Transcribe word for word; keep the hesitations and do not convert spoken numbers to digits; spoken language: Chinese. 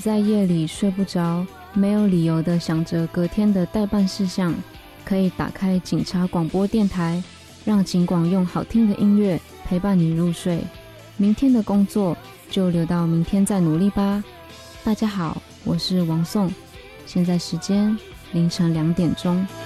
在夜里睡不着，没有理由的想着隔天的待办事项，可以打开警察广播电台，让警广用好听的音乐陪伴你入睡。明天的工作就留到明天再努力吧。大家好，我是王颂，现在时间凌晨两点钟。